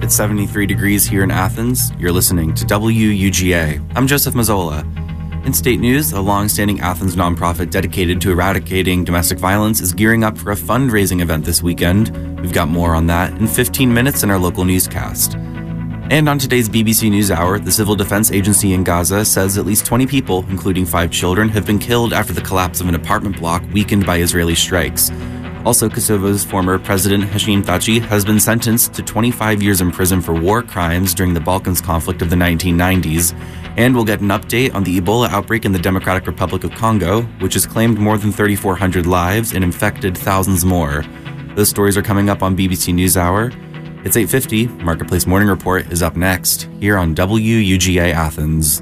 It's 73 degrees here in Athens. You're listening to WUGA. I'm Joseph Mazzola. In state news, a long-standing Athens nonprofit dedicated to eradicating domestic violence is gearing up for a fundraising event this weekend. We've got more on that in 15 minutes in our local newscast. And on today's BBC NewsHour, the Civil Defense Agency in Gaza says at least 20 people, including 5 children, have been killed after the collapse of an apartment block weakened by Israeli strikes. Also, Kosovo's former president, Hashim Thaçi, has been sentenced to 25 years in prison for war crimes during the Balkans conflict of the 1990s. And we'll get an update on the Ebola outbreak in the Democratic Republic of Congo, which has claimed more than 3,400 lives and infected thousands more. Those stories are coming up on BBC NewsHour. It's 8:50. Marketplace Morning Report is up next, here on WUGA Athens.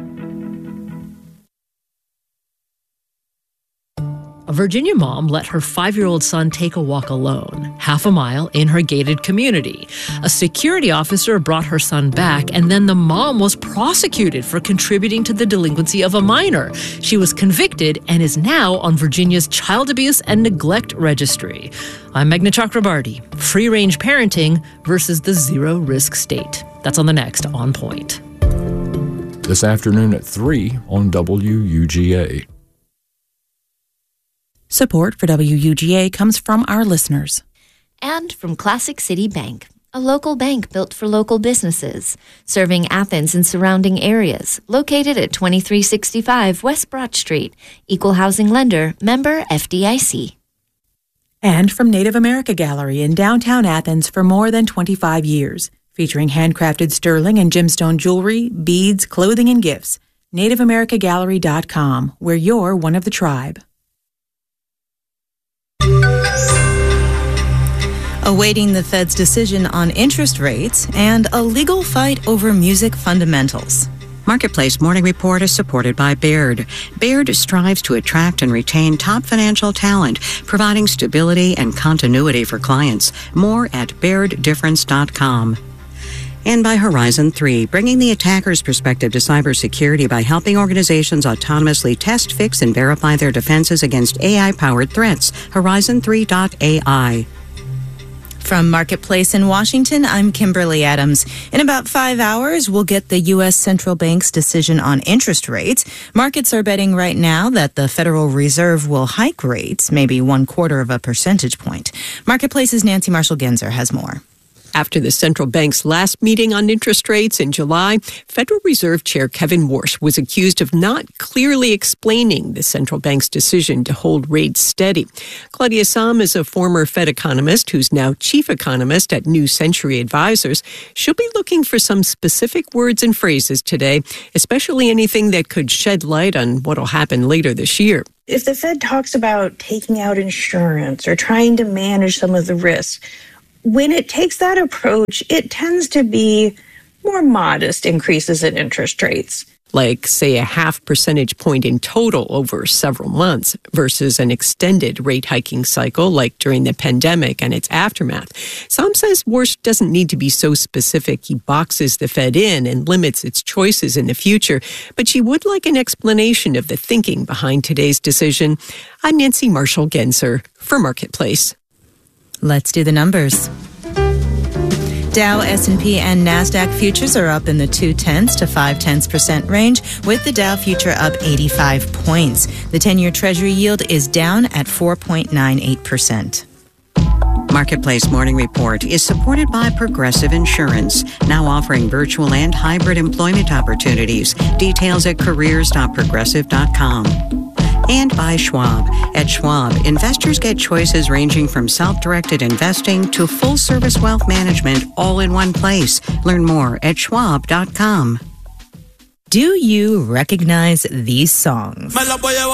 A Virginia mom let her 5-year-old son take a walk alone, half a mile in her gated community. A security officer brought her son back, and then the mom was prosecuted for contributing to the delinquency of a minor. She was convicted and is now on Virginia's Child Abuse and Neglect Registry. I'm Meghna Chakrabarti. Free-range parenting versus the zero-risk state. That's on the next On Point. This afternoon at 3 on WUGA. Support for WUGA comes from our listeners. And from Classic City Bank, a local bank built for local businesses, serving Athens and surrounding areas, located at 2365 West Broad Street, Equal Housing Lender, member FDIC. And from Native America Gallery in downtown Athens for more than 25 years, featuring handcrafted sterling and gemstone jewelry, beads, clothing, and gifts. NativeAmericaGallery.com, where you're one of the tribe. Awaiting the Fed's decision on interest rates and a legal fight over music fundamentals. Marketplace Morning Report is supported by Baird. Baird strives to attract and retain top financial talent, providing stability and continuity for clients. More at BairdDifference.com. And by Horizon 3, bringing the attacker's perspective to cybersecurity by helping organizations autonomously test, fix, and verify their defenses against AI-powered threats. Horizon3.ai. From Marketplace in Washington, I'm Kimberly Adams. In about 5 hours, we'll get the U.S. Central Bank's decision on interest rates. Markets are betting right now that the Federal Reserve will hike rates, maybe 1/4 of a percentage point. Marketplace's Nancy Marshall-Genzer has more. After the central bank's last meeting on interest rates in July, Federal Reserve Chair Kevin Warsh was accused of not clearly explaining the central bank's decision to hold rates steady. Claudia Sahm is a former Fed economist who's now chief economist at New Century Advisors. She'll be looking for some specific words and phrases today, especially anything that could shed light on what'll happen later this year. If the Fed talks about taking out insurance or trying to manage some of the risks, when it takes that approach, it tends to be more modest increases in interest rates. Like, say, a 0.5 percentage point in total over several months versus an extended rate hiking cycle like during the pandemic and its aftermath. Sam says Warsh doesn't need to be so specific he boxes the Fed in and limits its choices in the future, but she would like an explanation of the thinking behind today's decision. I'm Nancy Marshall-Genzer for Marketplace. Let's do the numbers. Dow, S&P, and NASDAQ futures are up in the 0.2 to 0.5% range, with the Dow future up 85 points. The 10-year Treasury yield is down at 4.98%. Marketplace Morning Report is supported by Progressive Insurance, now offering virtual and hybrid employment opportunities. Details at careers.progressive.com. And by Schwab. At Schwab, investors get choices ranging from self-directed investing to full-service wealth management all in one place. Learn more at schwab.com. Do you recognize these songs?